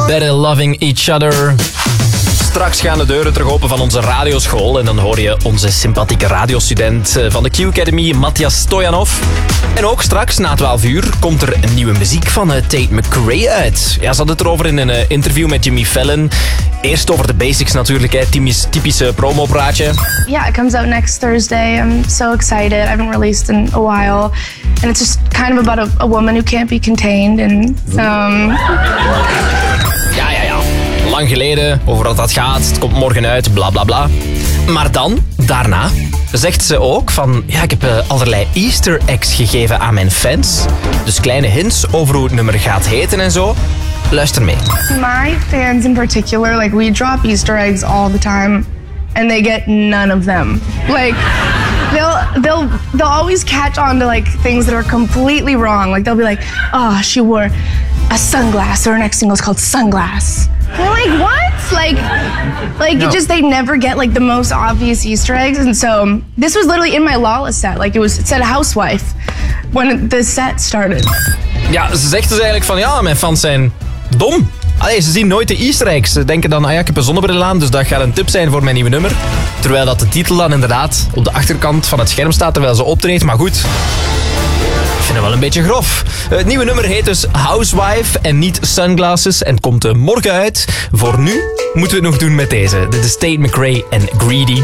Better Loving Each Other. Straks gaan de deuren terug open van onze radioschool en dan hoor je onze sympathieke radiostudent van de Q-Academy, Matthias Stojanov. En ook straks, na 12 uur, komt er nieuwe muziek van Tate McRae uit. Ja, ze had het erover in een interview met Jimmy Fallon. Eerst over de basics natuurlijk, hè. Typische promopraatje. Yeah, it comes out next Thursday. I'm so excited. I haven't released in a while. And it's just kind of about a woman who can't be contained. And, Ja. Lang geleden, over wat dat gaat. Het komt morgen uit, bla bla bla. Maar dan, daarna, zegt ze ook van... Ja, ik heb allerlei Easter eggs gegeven aan mijn fans. Dus kleine hints over hoe het nummer gaat heten en zo. Luister mee. My fans in particular, like, we drop Easter eggs all the time. And they get none of them. Like... They'll always catch on to like things that are completely wrong. Like they'll be like, oh, she wore a sunglass. Her next single is called Sunglass. We're like, what? Like no. They never get like the most obvious Easter eggs. And so this was literally in my Lawless set. Like it said housewife when the set started. Ja, ze zegt dus eigenlijk van ja, mijn fans zijn dom. Allee, ze zien nooit de Easter eggs. Ze denken dan, ik heb een zonnebril aan, dus dat gaat een tip zijn voor mijn nieuwe nummer. Terwijl dat de titel dan inderdaad op de achterkant van het scherm staat terwijl ze optreedt. Maar goed, ik vind het wel een beetje grof. Het nieuwe nummer heet dus Housewife en niet Sunglasses en komt morgen uit. Voor nu moeten we het nog doen met deze. Dit is Tate McRae en Greedy.